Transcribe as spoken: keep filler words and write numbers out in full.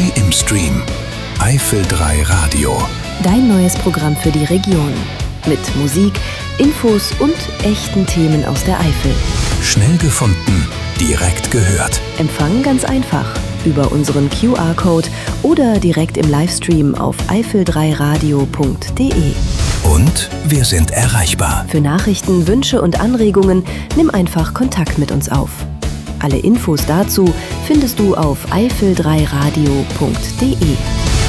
Neu im Stream. Eifel drei Radio. Dein neues Programm für die Region. Mit Musik, Infos und echten Themen aus der Eifel. Schnell gefunden, direkt gehört. Empfangen ganz einfach über unseren Q R-Code oder direkt im Livestream auf eifel drei radio punkt de. Und wir sind erreichbar. Für Nachrichten, Wünsche und Anregungen nimm einfach Kontakt mit uns auf. Alle Infos dazu findest du auf eifel drei radio punkt de.